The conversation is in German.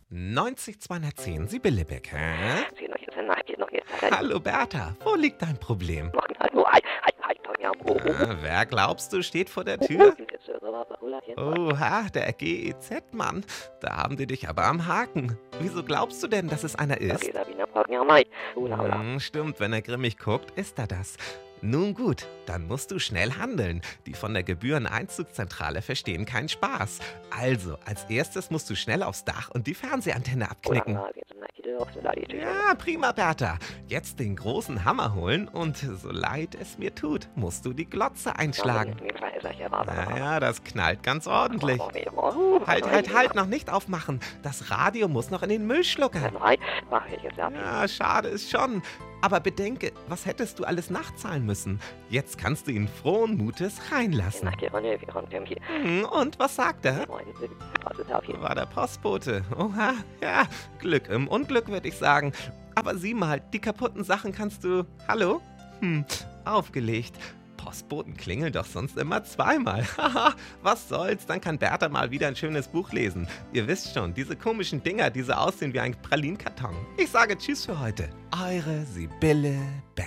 90 210, Sibylle Becker. Hallo Bertha, wo liegt dein Problem? Wer glaubst du steht vor der Tür? Oha, der GEZ-Mann. Da haben die dich aber am Haken. Wieso glaubst du denn, dass es einer ist? Stimmt, wenn er grimmig guckt, ist er das. Nun gut, dann musst du schnell handeln. Die von der Gebühreneinzugszentrale verstehen keinen Spaß. Also, als erstes musst du schnell aufs Dach und die Fernsehantenne abknicken. Ja, prima, Bertha. Jetzt den großen Hammer holen und, so leid es mir tut, musst du die Glotze einschlagen. Naja, das knallt ganz ordentlich. Halt, noch nicht aufmachen. Das Radio muss noch in den Müllschlucker. Ja, schade ist schon. Aber bedenke, was hättest du alles nachzahlen müssen? Jetzt kannst du ihn frohen Mutes reinlassen. Und was sagt er? War der Postbote. Oha, ja, Glück im Unglück, würde ich sagen. Aber sieh mal, die kaputten Sachen kannst du... Hallo? Aufgelegt. Postboten klingeln doch sonst immer zweimal. Haha, was soll's, dann kann Bertha mal wieder ein schönes Buch lesen. Ihr wisst schon, diese komischen Dinger, die so aussehen wie ein Pralinenkarton. Ich sage Tschüss für heute. Eure Sibylle Becker.